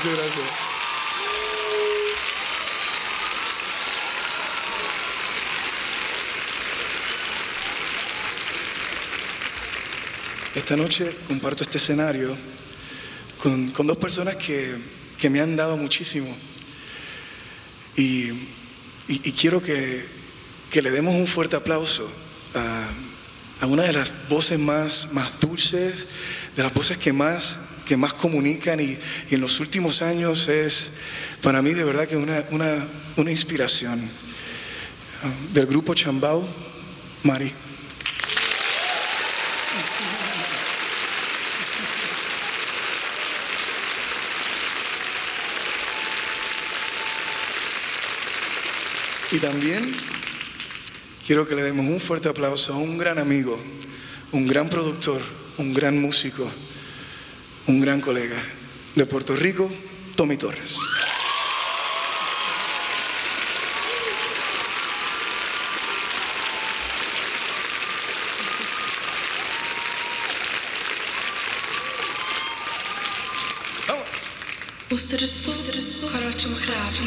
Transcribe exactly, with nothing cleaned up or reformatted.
Muchas gracias. Esta noche comparto este escenario con, con dos personas que, que me han dado muchísimo. Y, y, y quiero que, que le demos un fuerte aplauso a, a una de las voces más, más dulces, de las voces que más, que más comunican y, y en los últimos años es para mí de verdad que una, una, una inspiración. Uh, del grupo Chambao, Mari. Y también quiero que le demos un fuerte aplauso a un gran amigo, un gran productor, un gran músico, un gran colega de Puerto Rico, Tommy Torres. وصرت صوت كراچم خراب